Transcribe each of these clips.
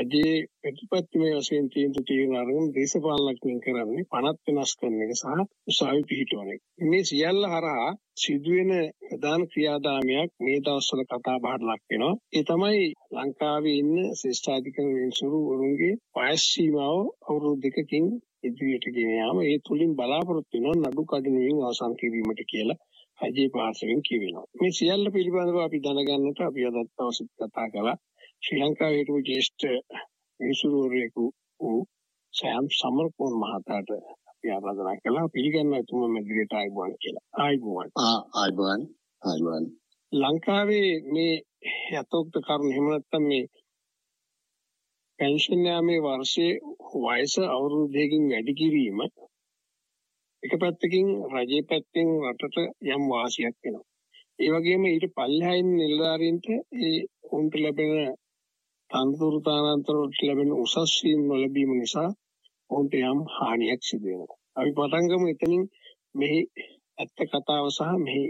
රජයේ ප්‍රතිපත්තිමය වශයෙන් තියෙන අරගෙන දේශපාලනඥයන් කරන්නේ පනත් වෙනස් කරන එක සහ උසාවි පිහිටවන එක. මේ සියල්ල හරහා සිදුවෙන ප්‍රධාන ක්‍රියාදාමයක් මේ දවස්වල කතා බහට ලක් වෙනවා. ඒ තමයි ලංකාවේ ඉන්න ශ්‍රේෂ්ඨාධිකරණ විනිසුරුවරුන්ගේ වයස් සීමාව අවුරුදු 2කින් ඉදිරියට ගෙන යාම. ඒ තුලින් බලාපොරොත්තු වෙනවා නඩු කඩිනමින් අවසන් කිරීමට කියලා රජයේ පාර්ශවයෙන් කියවෙනවා. මේ සියල්ල පිළිබඳව අපි දැනගන්නට අපි අද දවසේ කතා කළා. ශ්‍රී ලංකාවේ හිටපු ජ්‍යෙෂ්ඨ විනිසුරුවරයෙකු වූ සෑම් සමරකෝන් මහතාට අපි ආරාධනා කළා පිළිගන්න එතුමා මෙදිරියට ආයිබෝන් කියලා. ආයිබෝන්. ලංකාවේ මේ යථෝක්ත කරුණු එහෙම නැත්නම් මේ පෙන්ෂන් යාමේ වර්ෂයේ වයස අවුරුදු 2කින් වැඩි කිරීම එක පැත්තකින් රජයේ පැත්තෙන් රටට යම් වාසියක් වෙනවා. ඒ වගේම ඊට පල්ලෙහායින් නිලධාරීන්ට ඒ උන්ට ලැබෙන තනතුරු තානාන්තර වලට ලැබෙන උසස් වීම නොලැබීම නිසා උන්ට යම් හානියක් සිදු වෙනවා. අපි පටන් ගමු එතනින් මෙහි ඇත්ත කතාව සහ මෙහි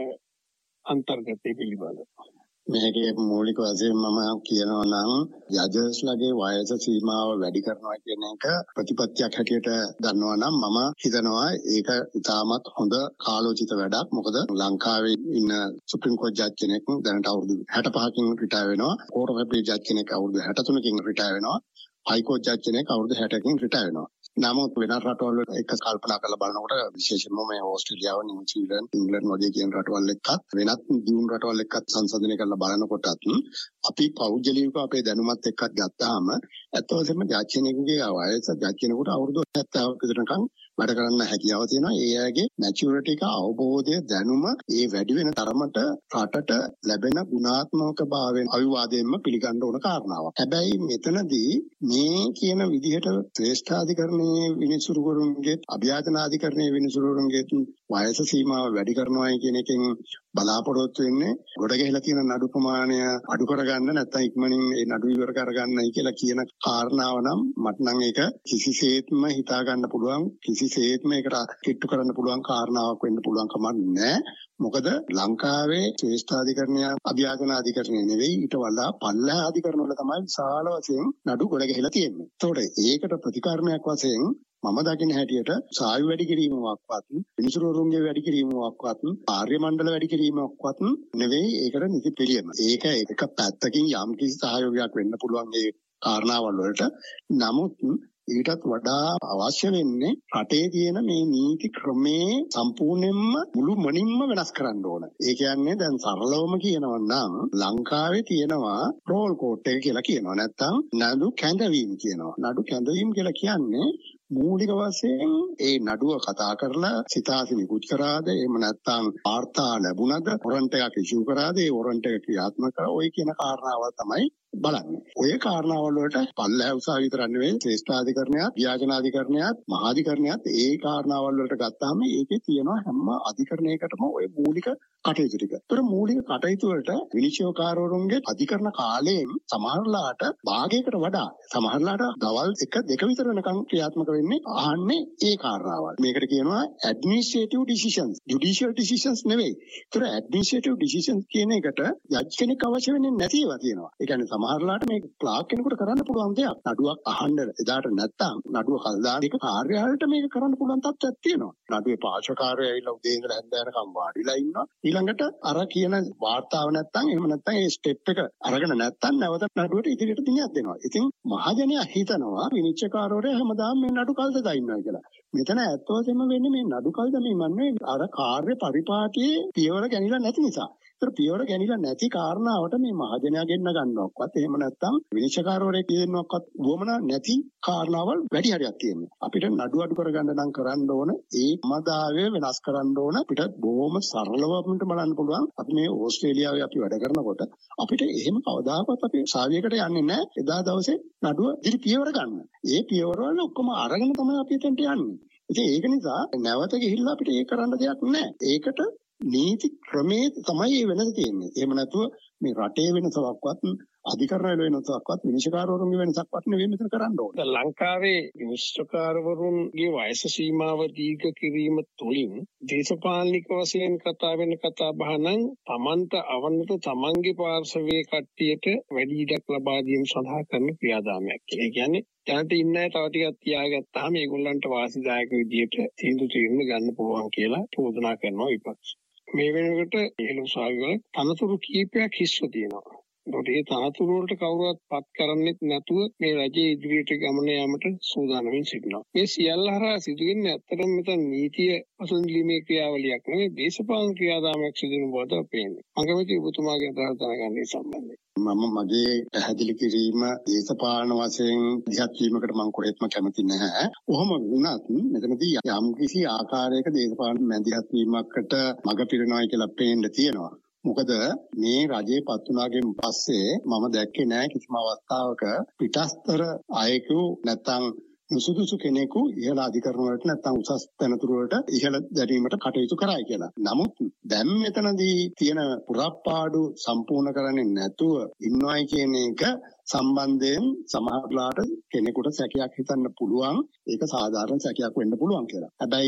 අන්තර්ගතය පිළිබඳව. මේකේ මූලික වශයෙන් මම කියනවා නම් ජජස්ලගේ වයස සීමාව වැඩි කරනවා කියන එක ප්‍රතිපත්තියක් හැටියට දන්නවා නම් මම හිතනවා ඒක ඉතාමත් හොඳ කාලෝචිත වැඩක්. මොකද ලංකාවේ ඉන්න සුප්‍රීම කෝට් ජජ් කෙනෙක් දැනට අවුරුදු 65කින් රිටයර් වෙනවා. කෝට් ඔෆ් අපීල් ජජ් කෙනෙක් අවුරුදු 63කින් රිටයර් වෙනවා. හයි කෝට් ජජ් කෙනෙක් අවුරුදු 60කින් රිටයර් වෙනවා. නමුත් වෙනත් රටවල් වල එක කල්පනා කරලා බලනකොට විශේෂයෙන්ම මේ ඕස්ට්‍රේලියාව, නිව්සීලන්ත, ඉංග්‍රීසි වගේ කියන රටවල් එක්කත් වෙනත් දියුණු රටවල් එක්කත් සංසන්දනය කරලා බලනකොටත් අපි පෞද්ගලිකව අපේ දැනුමත් එක්කත් ගත්තාම ඇත්ත වශයෙන්ම ජජ් කෙනෙකුගේ වයස ජජ් කෙනෙකුට අවුරුදු 70ක විතරකම් වැඩ කරන්න හැකියාව තියෙනවා. ඒ අයගේ මැචියුරිටි එක, අවබෝධය, දැනුම ඒ වැඩි වෙන තරමට රටට ලැබෙන ගුණාත්මක භාවයෙන් අවිවාදයෙන්ම පිළිගන්න ඕන කාරණාවක්. හැබැයි මෙතනදී මේ කියන විදිහට ශ්‍රේෂ්ඨාධිකරණයේ විනිසුරුවරුන්ගේ අභියාචනාධිකරණයේ විනිසුරුවරුන්ගේ වයස සීමාව වැඩි කරනවායි කියන එකෙන් බලාපොරොත්තු වෙන්නේ ගොඩ ගැහිලා තියෙන නඩු ප්‍රමාණය අඩු කරගන්න නැත්නම් ඉක්මනින් ඒ නඩු ඉවර කරගන්නයි කියලා කියන කාරණාව නම් මට නම් ඒක කිසිසේත්ම හිතා ගන්න පුළුවන්, කිසිසේත්ම ඒකට කිට්ටු කරන්න පුළුවන් කාරණාවක් වෙන්න පුළුවන් කමක් නැහැ. මොකද ලංකාවේ ශ්‍රේෂ්ඨාධිකරණය අභියාචනාධිකරණය නෙවෙයි, ඊට වඩා පල්ලෙහා අධිකරණ වල තමයි විශාල වශයෙන් නඩු ගොඩ ගැහිලා තියෙන්නේ. ඒතකොට ඒකට ප්‍රතිකාරණයක් වශයෙන් මම දකින හැටියට සායු වැඩි කිරීමක්වත්, විනිසුරුවරුන්ගේ වැඩි කිරීමක්වත්, ආර්ය මණ්ඩල වැඩි කිරීමක්වත් නෙවෙයි ඒකට නිසි පිළියම. ඒක එක පැත්තකින් යම් කිසි සහයෝගයක් වෙන්න පුළුවන් ඒ කාරණාවල් වලට. නමුත් ඊටත් වඩා අවශ්‍ය වෙන්නේ රටේ තියෙන මේ නීති ක්‍රමේ සම්පූර්ණයෙන්ම මුළු මනින්ම වෙනස් කරන්න ඕන. ඒ කියන්නේ දැන් සරලවම කියනවා නම් ලංකාවේ තියෙනවා රෝල් කෝට් එක කියලා කියනවා. නැත්තම් නඩු කැඳවීම කියනවා. නඩු කැඳවීම කියලා කියන්නේ මූලික වශයෙන් ඒ නඩුව කතා කරලා සිතාසි නිකුත් කරාද, එහෙම නැත්නම් වාර්තා ලැබුණද, වොරන්ට් එකක් ඉෂුව කරාද, ඒ වොරන්ට් එක ක්‍රියාත්මක කරා, ඔය කියන කාරණාවල් තමයි බලන්නේ. ඔය කාරණාවල් වලට පල්ලෙහා උසාවි විතර නෙවෙයි, ශ්‍රේෂ්ඨාධිකරණයත්, ව්‍යාජනාධිකරණයත්, මහාධිකරණයත් ඒ කාරණාවල් වලට ගත්තාම ඒකේ තියෙනවා හැම අධිකරණයකටම ඔය මූලික කටයුතු ටික. ඒතර මූලික කටයුතු වලට විනිශ්චයකාරවරුන්ගේ අධිකරණ කාලයෙන් සමහරලාට භාගයකට වඩා සමහරලාට දවල් 1-2 විතර වෙනකන් ක්‍රියාත්මක වෙන්නේ අහන්නේ ඒ කාරණාවල්. මේකට කියනවා ඇඩ්මිනිස්ට්‍රේටිව් ඩිසිෂන්ස්, ජුඩිෂියල් ඩිසිෂන්ස් නෙවෙයි. ඒතර ඇඩ්මිනිස්ට්‍රේටිව් ඩිසිෂන්ස් කියන එකට ජජ් කෙනෙක් අවශ්‍ය වෙන්නේ නැති ඒවා තියෙනවා. ඒ කියන්නේ සමහරලාට මේක ක්ලාක් කෙනෙකුට කරන්න පුළුවන් දෙයක්. නඩුවක් අහන්න එදාට නැත්තම් නඩුව කල්දාන එක කාර්යාලයට මේක කරන්න පුළුවන් තත්ත්වයක් තියෙනවා. නඩුවේ පාර්ශ්වකාරය ඇවිල්ලා උදේ ඉඳලා හැන්දෑනකම් වාඩිලා ඉන්නවා. ඊළඟට අර කියන වාර්තාව නැත්තම් එහෙම නැත්තම් ඒ ස්ටෙප් එක අරගෙන නැත්තම් නැවත නඩුවට ඉදිරියට දිනියක් දෙනවා. ඉතින් මහජනයා හිතනවා විනිශ්චයකාරවරයා හැමදාම මේ නඩු කල්දදා ඉන්නවා කියලා. මෙතන ඇත්ත වශයෙන්ම වෙන්නේ මේ නඩු කල්දමීම නෙවෙයි, අර කාර්ය පරිපාටියේ පියවර ගැනීම නැති නිසා. ඒතර පියවර ගැනීම නැති කාරණාවට මේ මහජනයා ගෙන්න ගන්නවක්වත් එහෙම නැත්නම් විනිශ්චයකාරවරයෙක් කියනවක්වත් වොමන නැති කාරණාවල් වැඩි හරියක් තියෙනවා. අපිට නඩු අඩු කරගන්න නම් කරන්න ඕන ඒ මදාවේ වෙනස් කරන්න ඕන. අපිට බොහොම සරලව අපිට බලන්න පුළුවන්. අපි මේ ඕස්ට්‍රේලියාවේ අපි වැඩ කරනකොට අපිට එහෙම කවදාකවත් අපි සාවියකට යන්නේ නැහැ. එදා දවසේ නඩුව ඉදිරි පියවර ගන්න. ඒ පියවරවල ඔක්කොම අරගෙන තමයි අපි එතනට යන්නේ. ඉතින් ඒක නිසා නැවත ගිහිල්ලා අපිට ඒක කරන්න දෙයක් නැහැ. ඒකට නීති ක්‍රමයේ තමයි මේ වෙනස තියෙන්නේ. එහෙම නැතුව මේ රටේ වෙනසක්වත් අධිකරණය වෙනසක්වත් විනිශ්චයකාරවරුන්ගේ වෙනසක්වත් නෙවෙයි මෙතන කරන්න ඕනේ. දැන් ලංකාවේ විනිශ්චයකාරවරුන්ගේ වයස සීමාව දීර්ඝ කිරීම තුළින් දේශපාලනික වශයෙන් කතා වෙන කතා බහ නම් තමන්ට අවනත තමන්ගේ පාර්ශවයේ කට්ටියට වැඩි ඉඩක් ලබා දීම සඳහා කරන ක්‍රියාදාමයක්. ඒ කියන්නේ දැනට ඉන්න අය තව ටිකක් තියාගත්තාම ඒගොල්ලන්ට වාසිදායක විදියට තීන්දුව ගන්න පුළුවන් කියලා චෝදනා කරනවා විපක්ෂ. මේ වෙනකොට ඉහළ උසාවිවල තනතුරු කීපයක් හිස්ව තියෙනවා. ඒ තනතුරු වලට කවුරුවත් පත් කරන්නෙත් නැතුව මේ රජයේ ඉදිරියට ගමන යාමට සූදානම්ින් සිටිනවා. මේ සියල්ල හරහා සිදුවෙන්නේ ඇත්තටම මෙතන නීතිය පසුඳිලීමේ ක්‍රියාවලියක් නෙවෙයි දේශපාලන ක්‍රියාදාමයක් සිදු වෙන බව පේන්නේ. මම කැමති ඔබතුමාගේ අදහස් දැනගන්න මේ සම්බන්ධයෙන්. මම මගේ පැහැදිලි කිරීම දේශපාලන වශයෙන් දිහත් වීමකට මම කොහෙත්ම කැමති නැහැ. කොහොම වුණත් මෙතනදී යම් කිසි ආකාරයක දේශපාලන මැදිහත් වීමකට මඟ පිරෙනවා කියලා පේන්න තියෙනවා. මොකද මේ රජේ පත් වුණාගෙන් පස්සේ මම දැක්කේ නෑ කිසිම අවස්ථාවක පිටස්තර අයෙකු නැත්තම් සුදුසු කෙනෙකු ඉහළ අධිකරණ වලට නැත්නම් උසස් තනතුරු වලට ඉහළ දැරීමට කටයුතු කරයි කියලා. නමුත් දැන් මෙතනදී තියෙන පුරප්පාඩු සම්පූර්ණ කරන්නේ නැතුව ඉන්නවයි කියන එක සම්බන්ධයෙන් සමහරලාට කෙනෙකුට සැකයක් හිතන්න පුළුවන්. ඒක සාධාරණ සැකයක් වෙන්න පුළුවන් කියලා. හැබැයි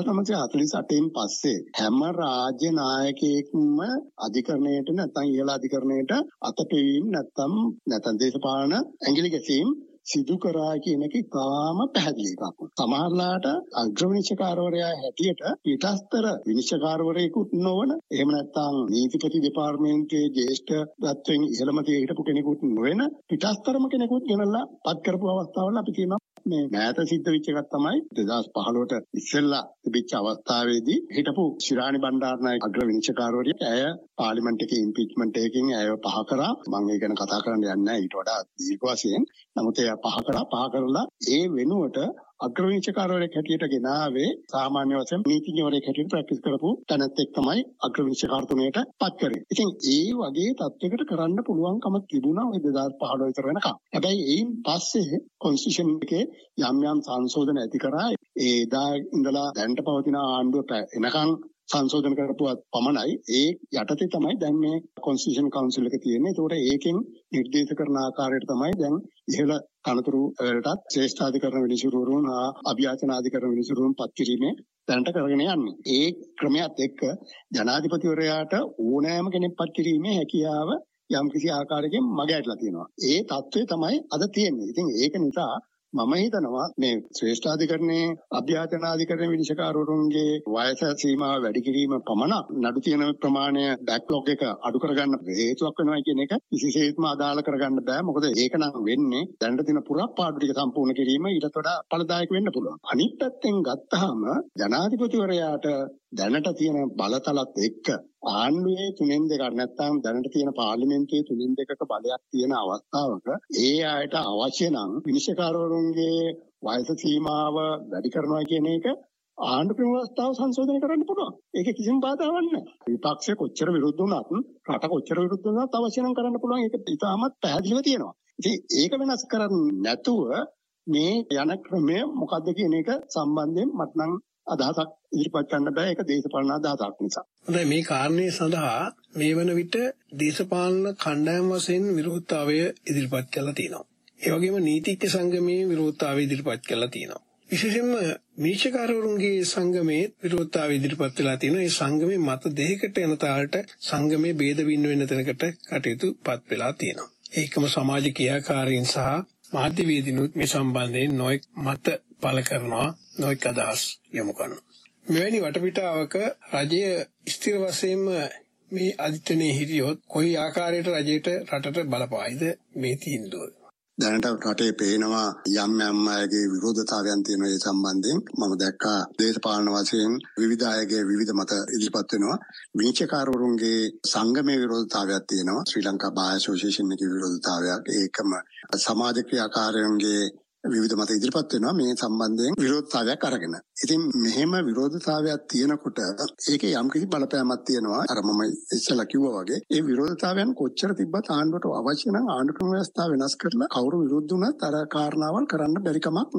1948න් පස්සේ හැම රාජ්‍ය නායකයෙක්ම අධිකරණයට නැත්නම් ඉහළ අධිකරණයට අතපෙවීම නැත්නම් දේශපාලන ඇඟිලි ගැසීම් සිදු කරා කියන එක ඉතාම පැහැදිලි එකක්. සමහරලාට අග්‍රවිනිශ්චයකාරවරයා හැටියට පිටස්තර විනිශ්චයකාරවරයෙකුත් නොවන එහෙම නැත්නම් නීතිපති දෙපාර්තමේන්තුවේ ජ්‍යෙෂ්ඨත්වයෙන් ඉහළම තේ හිටපු කෙනෙකුත් නොවන පිටස්තරම කෙනෙකුත් ගෙනල්ලා පත් කරපු අවස්ථාවල අපි කියනවා මේ මෑත සිද්ධ වෙච්ච එකක් තමයි 2015ට ඉස්සෙල්ලා තිබිච්ච අවස්ථාවේදී හිටපු ශිරාණි බණ්ඩාරනායක අග්‍රවිනිශ්චයකාරවරිය ඇය පාර්ලිමේන්තු එකේ ඉම්පීච්මන්ට් එකකින් ඇයව පහ කරා. මම ඒ ගැන කතා කරන්න යන්නේ නැහැ ඊට වඩා දීර්ඝ වශයෙන්. නමුත් එයා පහ කරලා ඒ වෙනුවට අග්‍රවිනිශ්චයකාරවරයෙක් හැටියට ගෙනාවේ සාමාන්‍ය වශයෙන් නීතිඥවරයෙක් හැටියට ප්‍රැක්ටිස් කරපු තැනැත්තෙක් තමයි අග්‍රවිනිශ්චයකාරතුමේට පත් කරේ. ඉතින් ඒ වගේ තත්යකට කරන්න පුළුවන්කම තිබුණා ඔය 2015 විතර වෙනකම්. හැබැයි ඒන් පස්සේ කොන්ස්ටිටියුෂන් එකේ යම් සංශෝධන ඇති කරා. ඒ දා ඉඳලා දැනට පවතින ආණ්ඩුව එනකන් සංශෝධන කරපුවත් පමණයි. ඒ යටතේ තමයි දැන් මේ කොන්ස්ටිටියුෂන් කවුන්සිල් එක තියෙන්නේ. ඒකට ඒකෙන් නිර්දේශ කරන ආකාරයට තමයි දැන් ඉහළ තනතුරු වලටත් ශ්‍රේෂ්ඨාධිකරණ විනිසුරුවරුන් අභියාචනාධිකරණ විනිසුරුවරුන් පත් කිරීමේ දැනට කරගෙන යන්නේ. ඒ ක්‍රමයට එක්ක ජනාධිපතිවරයාට ඕනෑම කෙනෙක් පත් කිරීමේ හැකියාව යම්කිසි ආකාරයකින් මග ඇටලා තියෙනවා. ඒ தત્ත්වය තමයි අද තියෙන්නේ. ඉතින් ඒක නිසා මම හිතනවා මේ ශ්‍රේෂ්ඨාධිකරණයේ අභ්‍යාචනාධිකරණ විනිශ්චයකාරවරුන්ගේ වයස සීමාව වැඩි කිරීම පමණක් නඩු තියෙන ප්‍රමාණය බෑක්ලොග් එක අඩු කරගන්න හේතුවක් වෙනවා කියන එක කිසිසේත්ම අදාළ කරගන්න බෑ. මොකද ඒක නම් වෙන්නේ දැනට තියෙන පුරප්පාඩු ටික සම්පූර්ණ කිරීම ඊට වඩා ඵලදායක වෙන්න පුළුවන්. අනිත් පැත්තෙන් ගත්තාම ජනාධිපතිවරයාට දැනට තියෙන බලතලත් එක්ක ආණ්ඩුවේ 3/2 නැත්නම් දැනට තියෙන පාර්ලිමේන්තුවේ 3/2ක බලයක් තියෙන අවස්ථාවක ඒ අයට අවශ්‍ය නම් විනිශ්චයකාරවරුන්ගේ වයස සීමාව වැඩි කරනවා කියන එක ආණ්ඩු ක්‍රම ව්‍යවස්ථාව සංශෝධනය කරන්න පුළුවන්. ඒක කිසිම බාධාවක් නැහැ. විපක්ෂය කොච්චර විරුද්ධ වුණත් රට කොච්චර විරුද්ධ වුණත් අවශ්‍ය නම් කරන්න පුළුවන්. ඒක ඉතාමත් පැහැදිලිව තියෙනවා. ඉතින් ඒක වෙනස් කරන්නේ නැතුව මේ යන ක්‍රමය මොකද්ද කියන එක සම්බන්ධයෙන් මට නම් අදහසක් ඉදිරිපත් කරන්න බෑ. ඒක දේශපාලන අදහසක් නිසා. හොඳයි, මේ කාරණේ සඳහා මේ වන විට දේශපාලන කණ්ඩායම් වශයෙන් විරෝධතාවය ඉදිරිපත් කරලා තියෙනවා. ඒ වගේම නීතිඥ සංගමයේ විරෝධතාවය ඉදිරිපත් කරලා තියෙනවා. විශේෂයෙන්ම විනිශ්චයකාරවරුන්ගේ සංගමයේ විරෝධතාවය ඉදිරිපත් වෙලා තියෙනවා. ඒ සංගමයේ මත දෙකකට යන තාලට සංගමයේ ભેද බින්න වෙන තැනකට කටයුතුපත් වෙලා තියෙනවා. ඒකම සමාජ ක්‍රියාකාරීන් සහ මාධ්‍යවේදීනුත් මේ සම්බන්ධයෙන් නොයෙක් මත පළ කරනවා, නොයෙක් අදහස් යොමු කරනවා. මෙවැනි වටපිටාවක රජය ස්ථිර වශයෙන්ම මේ අධිෂ්ඨානයේ හිටියොත් කොයි ආකාරයට රජයට රටට බලපායිද මේ තීන්දුව? දැනට රටේ පේනවා යම් අයගේ විරෝධතාවයන් තියෙන ඒ සම්බන්ධයෙන් මම දැක්කා දේශපාලන වශයෙන් විවිධ අයගේ විවිධ මත ඉදිරිපත් වෙනවා. විනිශ්චයකාරවරුන්ගේ සංගමයේ විරෝධතාවයක් තියෙනවා. ශ්‍රී ලංකා බාර් ඇසෝසියේෂන් එකේ විරෝධතාවයක්, ඒකම සමාජ ක්‍රියාකාරයන්ගේ විවිධ මත ඉදිරිපත් වෙනවා මේ සම්බන්ධයෙන් විරෝධතාවයක් අරගෙන. ඉතින් මෙහෙම විරෝධතාවයක් තියෙනකොට ඒකේ යම්කිසි බලපෑමක් තියෙනවා. අර මම ඉස්සෙල්ලා කිව්වා වගේ ඒ විරෝධතාවයන් කොච්චර තිබ්බත් ආණ්ඩුවට අවශ්‍ය නම් ආණ්ඩු ක්‍රම ව්‍යවස්ථාව වෙනස් කරලා කවුරු විරුද්ධ වුණත් අර කාරණාවල් කරන්න බැරි කමක් නැහැ.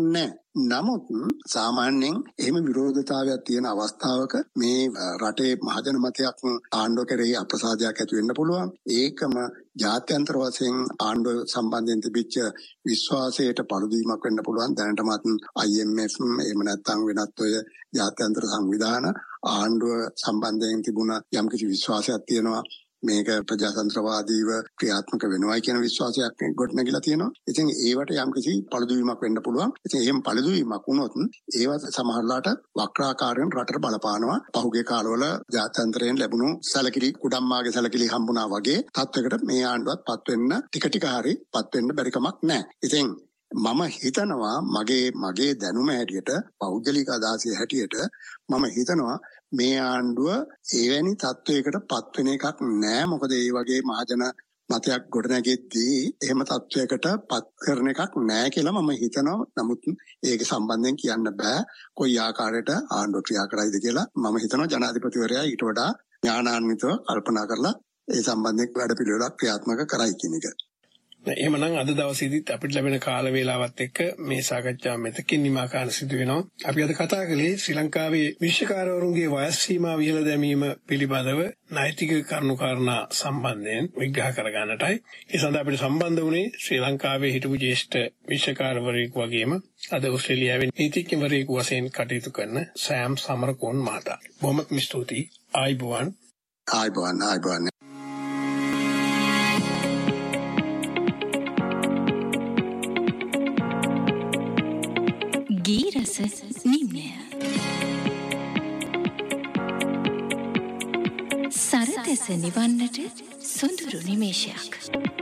නමුත් සාමාන්‍යයෙන් එහෙම විරෝධතාවයක් තියෙන අවස්ථාවක මේ රටේ මහජන මතයක් ආණ්ඩුව කෙරෙහි අප්‍රසාදයක් ඇති වෙන්න පුළුවන්. ඒකම ජාත්‍යන්තර වශයෙන් ආණ්ඩුව සම්බන්ධයෙන් තිබිච්ච විශ්වාසයට පළුදීමක් වෙන්න පුළුවන්. දැනටමත් IMF එහෙම නැත්නම් වෙනත් ඔය ජාත්‍යන්තර සංවිධාන ආණ්ඩුව සම්බන්ධයෙන් තිබුණ යම්කිසි විශ්වාසයක් තියෙනවා. මේක ප්‍රජාතන්ත්‍රවාදීව ක්‍රියාත්මක වෙනවයි කියන විශ්වාසයක් ගොඩනැගිලා තියෙනවා. ඉතින් ඒවට යම්කිසි පළුදවීමක් වෙන්න පුළුවන්. ඉතින් එහෙම පළුදවීමක් වුණොත් ඒවත් සමහරලාට වක්‍රාකාරයෙන් රටට බලපානවා. පහුගිය කාලවල ජාත්‍යන්තරයෙන් ලැබුණු සැලකිලි කුඩම්මාගේ සැලකිලි හම්බුණා වගේ තත්වයකට මේ ආණ්ඩුවත් පත් වෙන්න ටික හරි පත් වෙන්න බැරි කමක් නැහැ. ඉතින් මම හිතනවා මගේ දැනුම හැටියට පෞද්ගලික අදහසේ හැටියට මම හිතනවා මේ ආණ්ඩුව එවැනි තත්වයකට පත් වෙන එකක් නෑ. මොකද ඒ වගේ මහජන මතයක් ගොඩනැගෙද්දී එහෙම තත්වයකට පත් කරන එකක් නෑ කියලා මම හිතනවා. නමුත් ඒක සම්බන්ධයෙන් කියන්න බෑ කොයි ආකාරයට ආණ්ඩුව ක්‍රියා කරයිද කියලා. මම හිතනවා ජනාධිපතිවරයා ඊට වඩා ඥානාන්විතව කල්පනා කරලා ඒ සම්බන්ධයෙන් වැඩපිළිවෙලක් ක්‍රියාත්මක කරයි කියන එක. එහෙමනම් අද දවසේදීත් අපිට ලැබෙන කාල වේලාවත් එක්ක මේ සාකච්ඡාව මෙතකින් නිමා කරන්න සිදු වෙනවා. අපි අද කතා කළේ ශ්‍රී ලංකාවේ විශ්වකාරවරුන්ගේ වයස් සීමා විහිළ දැමීම පිළිබඳව නෛතික කරුණුකාරණා සම්බන්ධයෙන් විග්‍රහ කරගන්නටයි. ඒ සඳහා අපිට සම්බන්ධ වුණේ ශ්‍රී ලංකාවේ හිටපු ජ්‍යෙෂ්ඨ විශ්වකාරවරයෙකු වගේම අද ඕස්ට්‍රේලියාවේ නීතිඥවරයෙකු වශයෙන් කටයුතු කරන සෑම් සමරකෝන් මහතා. බොහොමත්ම ස්තුතියි. ආයුබෝවන්. ගීරස නිම්නය සරතැස නිවන්නට සොඳුරු නිමේෂයක්.